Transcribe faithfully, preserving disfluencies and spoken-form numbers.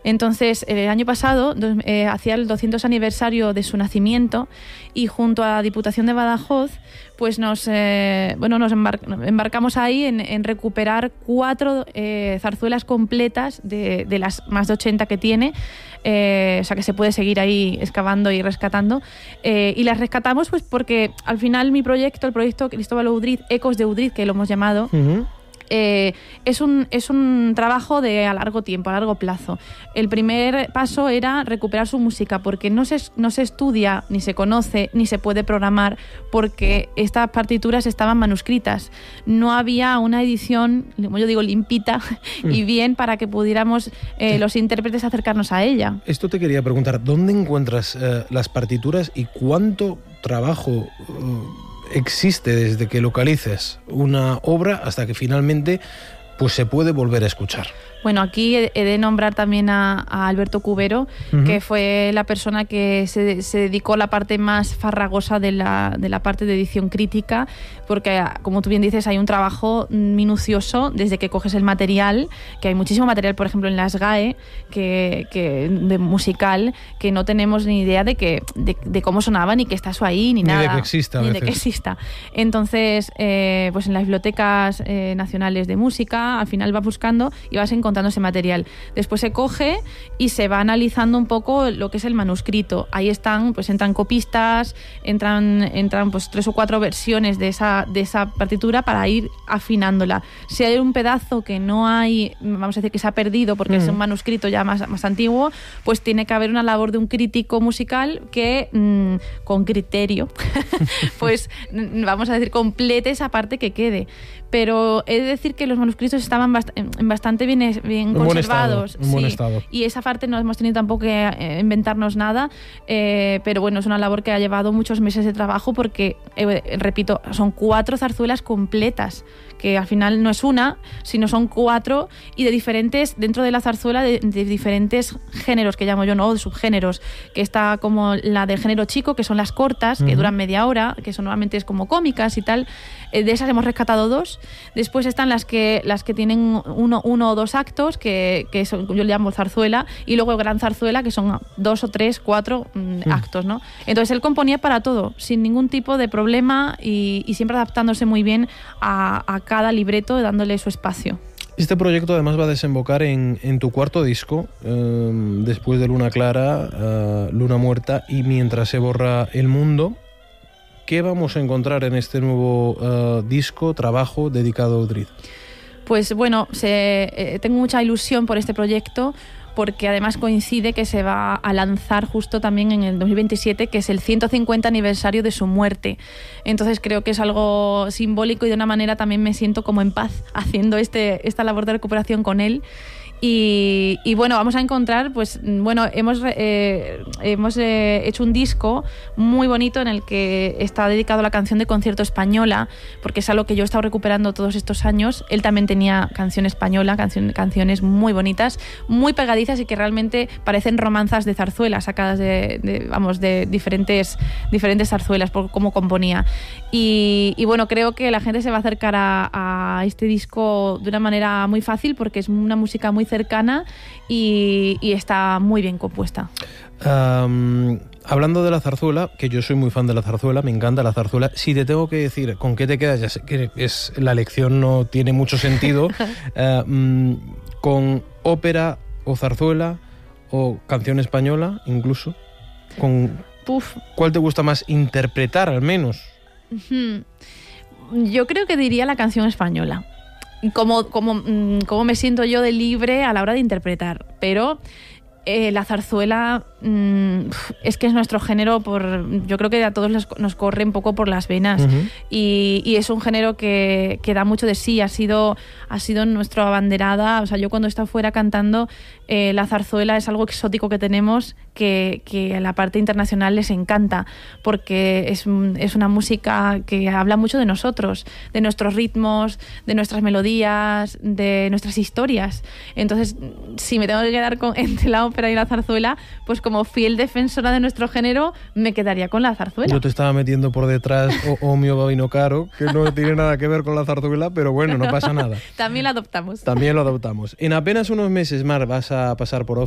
Entonces, el año pasado eh, hacía el doscientos aniversario de su nacimiento y junto a la Diputación de Badajoz, pues nos, eh, bueno, nos embar- embarcamos ahí en, en recuperar cuatro eh, zarzuelas completas de, de las más de ochenta que tiene. Eh, o sea que se puede seguir ahí excavando y rescatando, eh, y las rescatamos pues porque al final mi proyecto, el proyecto Cristóbal Udriz, Ecos de Udriz, que lo hemos llamado, uh-huh. Eh, es, un, es un trabajo de a largo tiempo, a largo plazo. El primer paso era recuperar su música, porque no se, no se estudia, ni se conoce, ni se puede programar, porque estas partituras estaban manuscritas. No había una edición, como yo digo, limpita mm. y bien para que pudiéramos eh, los intérpretes acercarnos a ella. Esto te quería preguntar, ¿dónde encuentras eh, las partituras y cuánto trabajo Uh... existe desde que localices una obra hasta que finalmente pues se puede volver a escuchar? Bueno, aquí he de nombrar también a, a Alberto Cubero, uh-huh. que fue la persona que se, se dedicó a la parte más farragosa de la, de la parte de edición crítica, porque, como tú bien dices, hay un trabajo minucioso desde que coges el material, que hay muchísimo material, por ejemplo, en las G A E, que, que, de musical, que no tenemos ni idea de, que, de, de cómo sonaba, ni que está eso ahí, ni, ni nada. Ni de que exista. Ni de que exista. Entonces, eh, pues en las bibliotecas eh, nacionales de música, al final vas buscando y vas encontrando contando ese material. Después se coge y se va analizando un poco lo que es el manuscrito. Ahí están, pues entran copistas, entran, entran pues tres o cuatro versiones de esa, de esa partitura para ir afinándola. Si hay un pedazo que no hay, vamos a decir que se ha perdido porque mm. es un manuscrito ya más, más antiguo, pues tiene que haber una labor de un crítico musical que mmm, con criterio pues vamos a decir complete esa parte que quede. Pero he de decir que los manuscritos estaban bast- bastante bien, bien conservados. En buen estado. Y esa parte no hemos tenido tampoco que eh, inventarnos nada, eh, pero bueno, es una labor que ha llevado muchos meses de trabajo porque, eh, repito, son cuatro zarzuelas completas, que al final no es una, sino son cuatro y de diferentes, dentro de la zarzuela, de, de diferentes géneros, que llamo yo, ¿no? De subgéneros, que está como la del género chico, que son las cortas, uh-huh. que duran media hora, que son normalmente es como cómicas y tal. Eh, de esas hemos rescatado dos. Después están las que las que tienen uno, uno o dos actos, que, que son, yo le llamo zarzuela, y luego gran zarzuela, que son dos o tres, cuatro mm, uh-huh. actos, ¿no? Entonces él componía para todo, sin ningún tipo de problema y, y siempre adaptándose muy bien a, a cada libreto, dándole su espacio. Este proyecto además va a desembocar en, en tu cuarto disco, eh, después de Luna Clara, eh, Luna Muerta y Mientras se borra el mundo. ¿Qué vamos a encontrar en este nuevo uh, disco, trabajo dedicado a Udriz? Pues bueno, se, eh, tengo mucha ilusión por este proyecto, porque además coincide que se va a lanzar justo también en el dos mil veintisiete, que es el ciento cincuenta aniversario de su muerte. Entonces creo que es algo simbólico y de una manera también me siento como en paz haciendo este, esta labor de recuperación con él. Y, y bueno, vamos a encontrar, pues bueno, hemos, eh, hemos eh, hecho un disco muy bonito en el que está dedicado a la canción de concierto española, porque es algo que yo he estado recuperando todos estos años. Él también tenía canción española, canción, canciones muy bonitas, muy pegadizas y que realmente parecen romanzas de zarzuelas sacadas de, de vamos, de diferentes, diferentes zarzuelas, por cómo componía. Y, y bueno, creo que la gente se va a acercar a, a este disco de una manera muy fácil, porque es una música muy cercana y, y está muy bien compuesta. Um, hablando de la zarzuela, que yo soy muy fan de la zarzuela, me encanta la zarzuela. Si te tengo que decir con qué te quedas, ya sé que es, la elección no tiene mucho sentido, uh, um, con ópera o zarzuela o canción española incluso, con Puf. ¿cuál te gusta más interpretar al menos? Yo creo que diría la canción española. Cómo, cómo, cómo me siento yo de libre a la hora de interpretar, pero eh, la zarzuela mmm, es que es nuestro género, por yo creo que a todos nos, nos corre un poco por las venas. Uh-huh. y, y es un género que, que da mucho de sí, ha sido, ha sido nuestra abanderada. O sea, yo cuando he estado fuera cantando, eh, la zarzuela es algo exótico que tenemos, que, que a la parte internacional les encanta, porque es, es una música que habla mucho de nosotros, de nuestros ritmos, de nuestras melodías, de nuestras historias. Entonces, si me tengo que quedar con, entre la ópera y la zarzuela, pues como fiel defensora de nuestro género, me quedaría con la zarzuela. Yo te estaba metiendo por detrás o, Omio Babino Caro, que no tiene nada que ver con la zarzuela, pero bueno, no pasa nada. También la adoptamos. También lo adoptamos. En apenas unos meses, Mar, vas a pasar por